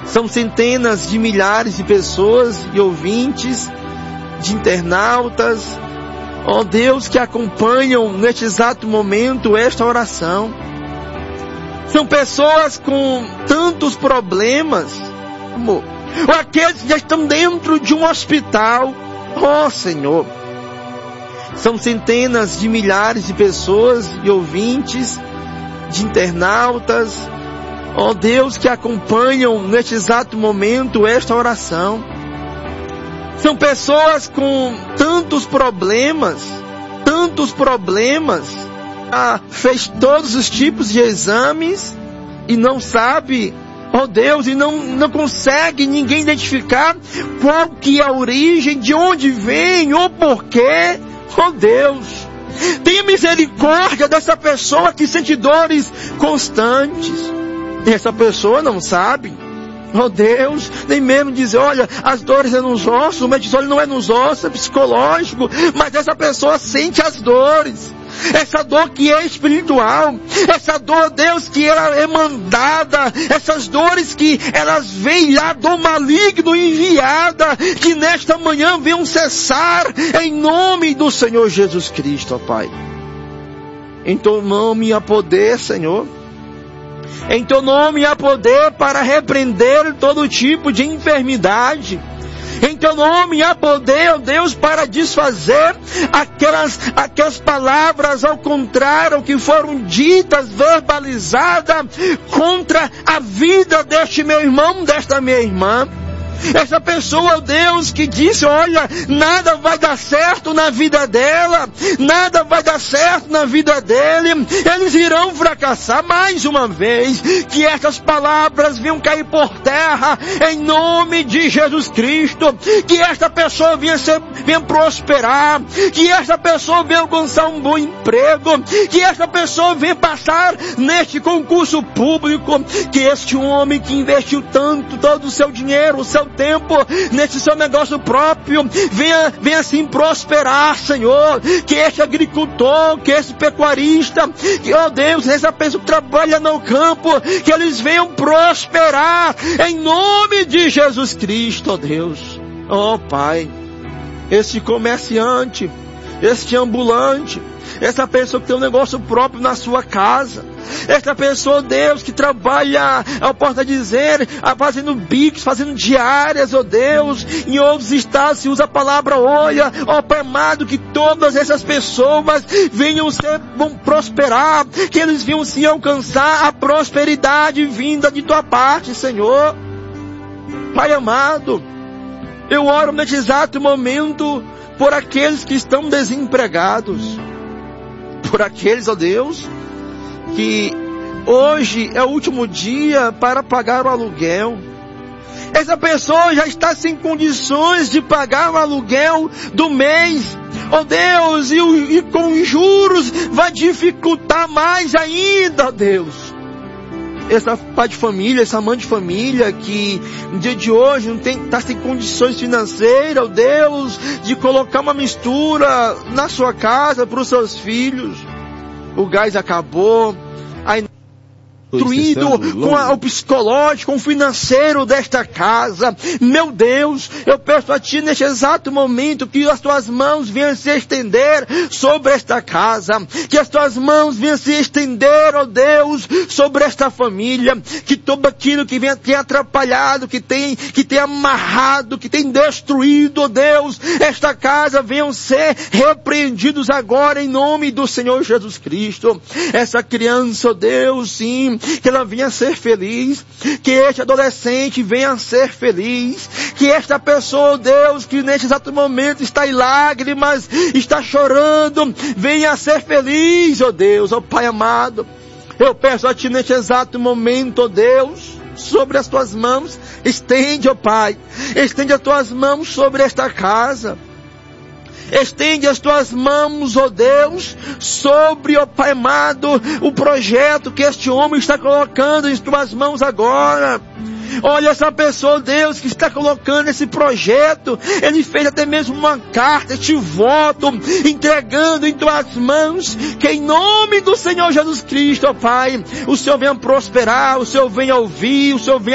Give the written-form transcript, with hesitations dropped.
São centenas de milhares de pessoas e ouvintes, de internautas, ó Deus, que acompanham neste exato momento esta oração. São pessoas com tantos problemas, amor. Ou aqueles que já estão dentro de um hospital, ó Senhor. São centenas de milhares de pessoas e ouvintes, de internautas, ó Deus, que acompanham neste exato momento esta oração. São pessoas com tantos problemas, fez todos os tipos de exames e não sabe, ó Deus, e não consegue ninguém identificar qual que é a origem, de onde vem, ou porquê, ó Deus. Tenha misericórdia dessa pessoa que sente dores constantes. Essa pessoa não sabe, ó Deus, nem mesmo dizer, olha, as dores é nos ossos, o médico diz, olha, não é nos ossos, é psicológico, mas essa pessoa sente as dores. Essa dor que é espiritual, essa dor, Deus, que ela é mandada, essas dores que elas vêm lá do maligno enviada, que nesta manhã venham cessar em nome do Senhor Jesus Cristo, ó Pai. Em teu nome há poder, Senhor. Em teu nome há poder para repreender todo tipo de enfermidade. Em teu nome há poder, ó Deus, para desfazer aquelas palavras ao contrário que foram ditas, verbalizadas contra a vida deste meu irmão, desta minha irmã. Essa pessoa, ó Deus, que disse, olha, nada vai dar certo na vida dela, nada vai dar certo na vida dele, eles irão fracassar mais uma vez, que essas palavras venham cair por terra, em nome de Jesus Cristo, que esta pessoa venha prosperar, que esta pessoa venha alcançar um bom emprego, que esta pessoa venha passar neste concurso público, que este homem que investiu tanto, todo o seu dinheiro, o seu tempo, nesse seu negócio próprio, venha assim prosperar, Senhor, que este agricultor, que esse pecuarista, que, ó Deus, essa pessoa que trabalha no campo, que eles venham prosperar, em nome de Jesus Cristo, ó Deus, ó Pai, este comerciante, este ambulante, essa pessoa que tem um negócio próprio na sua casa, esta pessoa, Deus, que trabalha, eu posso dizer, fazendo bicos, fazendo diárias, ó Deus, em outros estados se usa a palavra olha, ó Pai amado, que todas essas pessoas vão prosperar, que eles venham se alcançar a prosperidade vinda de tua parte, Senhor. Pai amado, eu oro neste exato momento por aqueles que estão desempregados, por aqueles, ó Deus, que hoje é o último dia para pagar o aluguel. Essa pessoa já está sem condições de pagar o aluguel do mês, ó Deus, e com juros vai dificultar mais ainda, ó Deus. Essa pai de família, essa mãe de família que no dia de hoje está sem condições financeiras, ó Deus, de colocar uma mistura na sua casa para os seus filhos. O gás acabou, aí destruído com o psicológico, com o financeiro desta casa. Meu Deus, eu peço a Ti neste exato momento que as Tuas mãos venham se estender sobre esta casa, que as Tuas mãos venham se estender, ó Deus, sobre esta família, que tudo aquilo que tem atrapalhado, que tem amarrado, que tem destruído, ó Deus, esta casa venham ser repreendidos agora em nome do Senhor Jesus Cristo. Essa criança, ó Deus, sim, que ela venha ser feliz, que este adolescente venha ser feliz, que esta pessoa, Deus, que neste exato momento está em lágrimas, está chorando, venha ser feliz, ó Deus, ó Pai amado. Eu peço a Ti neste exato momento, ó Deus, sobre as Tuas mãos, estende, ó Pai, estende as Tuas mãos sobre esta casa. Estende as Tuas mãos, ó Deus, sobre, ó Pai amado, o projeto que este homem está colocando em Tuas mãos agora. Olha essa pessoa, Deus, que está colocando esse projeto. Ele fez até mesmo uma carta, este voto, entregando em Tuas mãos, que em nome do Senhor Jesus Cristo, ó Pai, o Senhor venha prosperar, o Senhor venha ouvir, o Senhor venha